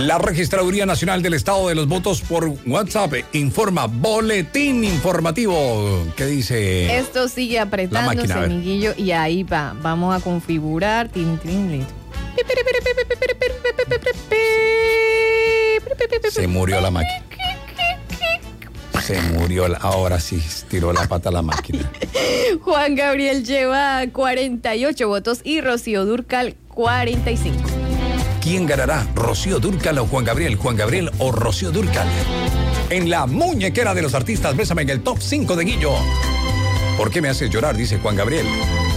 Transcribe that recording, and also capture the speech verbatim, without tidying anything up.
La Registraduría Nacional del Estado de los Votos por WhatsApp informa, boletín informativo. ¿Qué dice? Esto sigue apretándose, amiguillo, y ahí va. Vamos a configurar. Tin, tin, listo. Se murió la máquina. Se murió, la, ahora sí, tiró la pata la máquina. Juan Gabriel lleva cuarenta y ocho votos y Rocío Dúrcal cuarenta y cinco. ¿Quién ganará? ¿Rocío Dúrcal o Juan Gabriel? ¿Juan Gabriel o Rocío Dúrcal? En la muñequera de los artistas, bésame en el top cinco de Guillo. ¿Por qué me haces llorar? Dice Juan Gabriel.